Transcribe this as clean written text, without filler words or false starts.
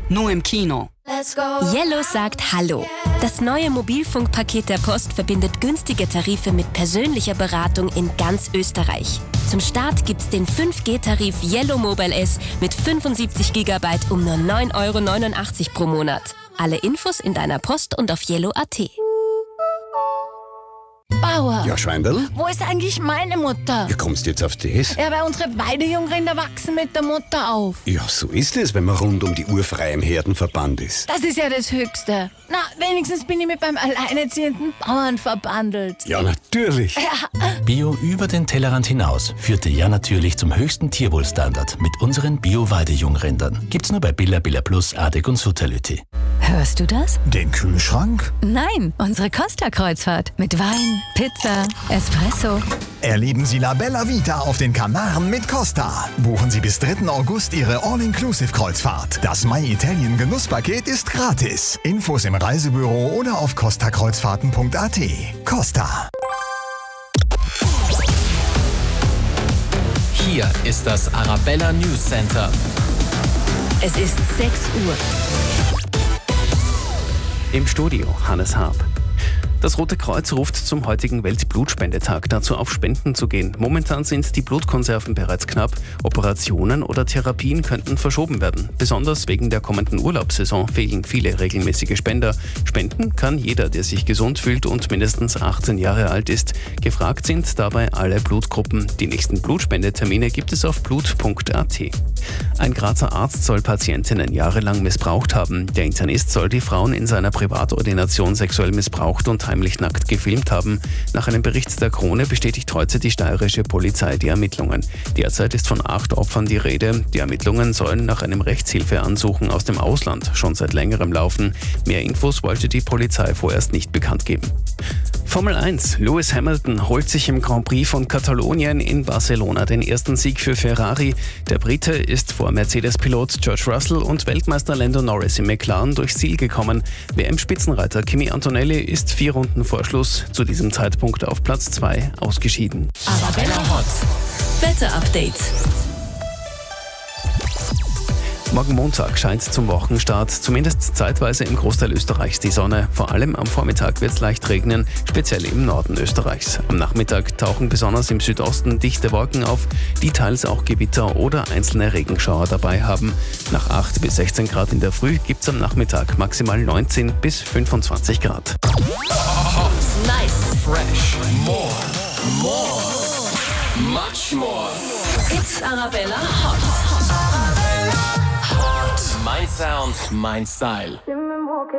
nur im Kino. Yellow sagt Hallo. Das neue Mobilfunkpaket der Post verbindet günstige Tarife mit persönlicher Beratung in ganz Österreich. Zum Start gibt's den 5G-Tarif Yellow Mobile S mit 75 GB um nur 9,89 € pro Monat. Alle Infos in deiner Post und auf yellow.at. Bauer, Ja, Schweindl? wo ist eigentlich meine Mutter? Wie kommst du jetzt auf das? Ja, weil unsere Weidejungrinder wachsen mit der Mutter auf. Ja, so ist es, wenn man rund um die Uhr frei im Herdenverband ist. Das ist ja das Höchste. Na, wenigstens bin ich mit meinem alleinerziehenden Bauern verbandelt. Ja, natürlich. Bio über den Tellerrand hinaus führte ja natürlich zum höchsten Tierwohlstandard mit unseren Bio-Weidejungrindern. Gibt's nur bei Billa Plus, Adek und Sutterlütti. Hörst du das? Den Kühlschrank? Nein, unsere Costa-Kreuzfahrt. Mit Wein, Pizza, Espresso. Erleben Sie La Bella Vita auf den Kanaren mit Costa. Buchen Sie bis 3. August Ihre All-Inclusive-Kreuzfahrt. Das My Italien Genusspaket ist gratis. Infos im Reisebüro oder auf costakreuzfahrten.at. Costa. Hier ist das Arabella News Center. Es ist 6 Uhr. Im Studio Hannes Haab. Das Rote Kreuz ruft zum heutigen Weltblutspendetag dazu auf, spenden zu gehen. Momentan sind die Blutkonserven bereits knapp. Operationen oder Therapien könnten verschoben werden. Besonders wegen der kommenden Urlaubssaison fehlen viele regelmäßige Spender. Spenden kann jeder, der sich gesund fühlt und mindestens 18 Jahre alt ist. Gefragt sind dabei alle Blutgruppen. Die nächsten Blutspendetermine gibt es auf blut.at. Ein Grazer Arzt soll Patientinnen jahrelang missbraucht haben. Der Internist soll die Frauen in seiner Privatordination sexuell missbraucht und heimlich nackt gefilmt haben. Nach einem Bericht der Krone bestätigt heute die steirische Polizei die Ermittlungen. Derzeit ist von 8 Opfern die Rede. Die Ermittlungen sollen nach einem Rechtshilfeansuchen aus dem Ausland schon seit längerem laufen. Mehr Infos wollte die Polizei vorerst nicht bekannt geben. Formel 1. Lewis Hamilton holt sich im Grand Prix von Katalonien in Barcelona den ersten Sieg für Ferrari. Der Brite ist vor Mercedes-Pilot George Russell und Weltmeister Lando Norris im McLaren durchs Ziel gekommen. WM-Spitzenreiter Kimi Antonelli ist 4 Runden vor Schluss zu diesem Zeitpunkt auf Platz 2 ausgeschieden. Arabella Hot. Wetter-Update. Morgen Montag scheint zum Wochenstart zumindest zeitweise im Großteil Österreichs die Sonne. Vor allem am Vormittag wird es leicht regnen, speziell im Norden Österreichs. Am Nachmittag tauchen besonders im Südosten dichte Wolken auf, die teils auch Gewitter oder einzelne Regenschauer dabei haben. Nach 8 bis 16 Grad in der Früh gibt es am Nachmittag maximal 19 bis 25 Grad. Nice. Fresh. More. Much more. It's Arabella Hot. Mein Sound, mein Style.